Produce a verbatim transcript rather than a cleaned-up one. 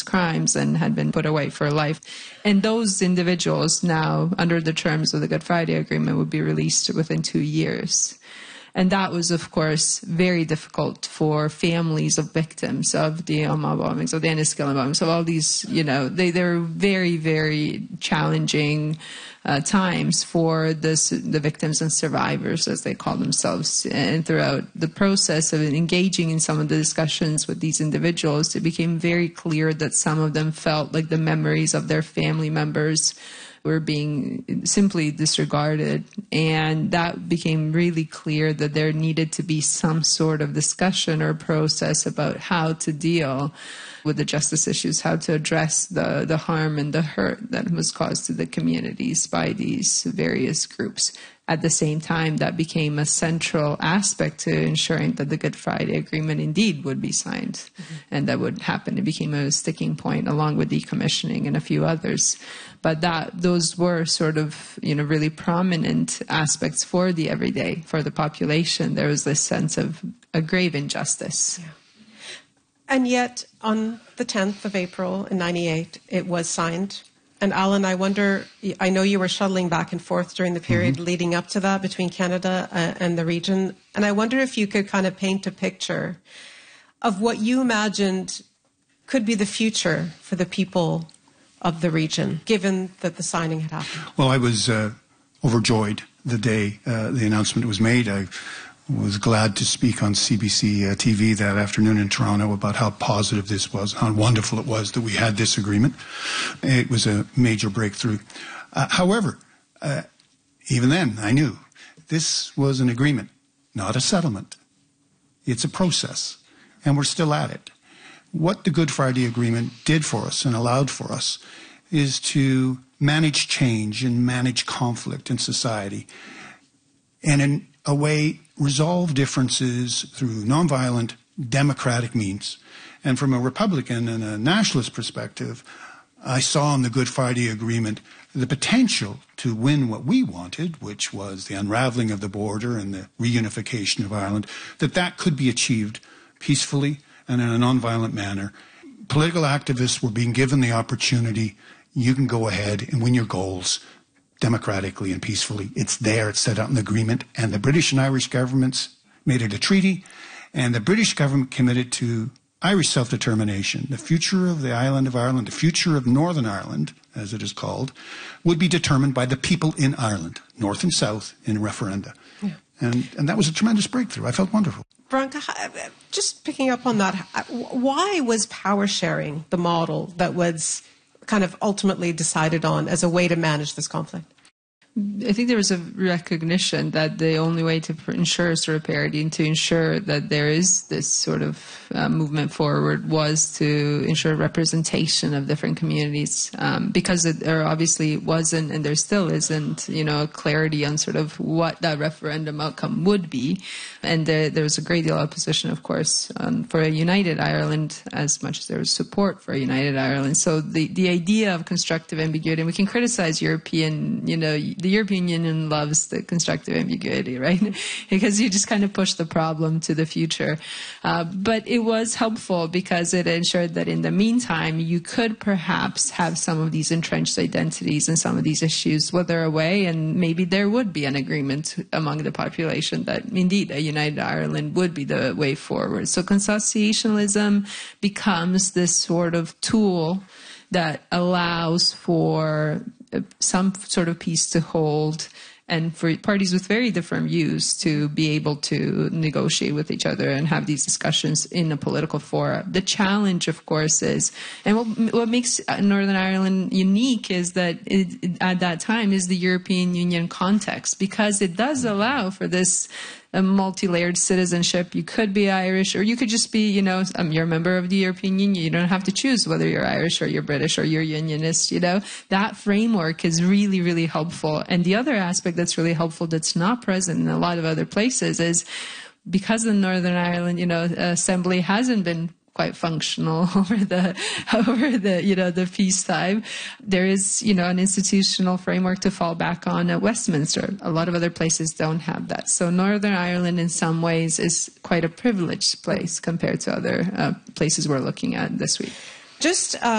crimes and had been put away for life. And those individuals now, under the terms of the Good Friday Agreement, would be released within two years. And that was, of course, very difficult for families of victims of the Omagh bombings, of the Enniskillen bombings, of all these, you know, they, they're very, very challenging uh, times for this, the victims and survivors, as they call themselves. And throughout the process of engaging in some of the discussions with these individuals, it became very clear that some of them felt like the memories of their family members were being simply disregarded. And that became really clear that there needed to be some sort of discussion or process about how to deal with the justice issues, how to address the, the harm and the hurt that was caused to the communities by these various groups. At the same time, that became a central aspect to ensuring that the Good Friday Agreement indeed would be signed, mm-hmm. and that would happen. It became a sticking point along with decommissioning and a few others. But that those were sort of, you know, really prominent aspects for the everyday, for the population. There was this sense of a grave injustice. Yeah. And yet, on the tenth of April in ninety-eight, it was signed. And Alan, I wonder, I know you were shuttling back and forth during the period mm-hmm. leading up to that between Canada uh, and the region. And I wonder if you could kind of paint a picture of what you imagined could be the future for the people of the region, given that the signing had happened. Well, I was uh, overjoyed the day uh, the announcement was made. I was glad to speak on C B C uh, T V that afternoon in Toronto about how positive this was, how wonderful it was that we had this agreement. It was a major breakthrough. Uh, however, uh, even then, I knew this was an agreement, not a settlement. It's a process, and we're still at it. What the Good Friday Agreement did for us and allowed for us is to manage change and manage conflict in society, and in a way resolve differences through nonviolent, democratic means. And from a Republican and a nationalist perspective, I saw in the Good Friday Agreement the potential to win what we wanted, which was the unraveling of the border and the reunification of Ireland, that that could be achieved peacefully and in a nonviolent manner. Political activists were being given the opportunity, you can go ahead and win your goals democratically and peacefully. It's there, it's set out in the agreement, and the British and Irish governments made it a treaty, and the British government committed to Irish self-determination. The future of the island of Ireland, the future of Northern Ireland, as it is called, would be determined by the people in Ireland, north and south, in referenda. Yeah. And, and that was a tremendous breakthrough. I felt wonderful. Veronica, just picking up on that, why was power sharing the model that was kind of ultimately decided on as a way to manage this conflict? I think there was a recognition that the only way to ensure sort of parity and to ensure that there is this sort of uh, movement forward was to ensure representation of different communities, um, because it, there obviously wasn't, and there still isn't, you know, clarity on sort of what that referendum outcome would be. And there, there was a great deal of opposition, of course, um, for a united Ireland, as much as there was support for a united Ireland. So the, the idea of constructive ambiguity, and we can criticize European, you know, the European Union loves the constructive ambiguity, right? Because you just kind of push the problem to the future. Uh, but it was helpful because it ensured that in the meantime, you could perhaps have some of these entrenched identities and some of these issues wither away, and maybe there would be an agreement among the population that indeed a united Ireland would be the way forward. So consociationalism becomes this sort of tool that allows for some sort of peace to hold and for parties with very different views to be able to negotiate with each other and have these discussions in a political forum. The challenge, of course, is, and what, what makes Northern Ireland unique is that it, at that time is the European Union context, because it does allow for this a multi-layered citizenship. You could be Irish, or you could just be, you know, um, you're a member of the European Union. You don't have to choose whether you're Irish or you're British or you're Unionist, you know. That framework is really, really helpful. And the other aspect that's really helpful that's not present in a lot of other places is because the Northern Ireland, you know, Assembly hasn't been quite functional over the over the you know the peacetime. There is you know an institutional framework to fall back on at Westminster. A lot of other places don't have that. So Northern Ireland, in some ways, is quite a privileged place compared to other uh, places we're looking at this week. Just. Uh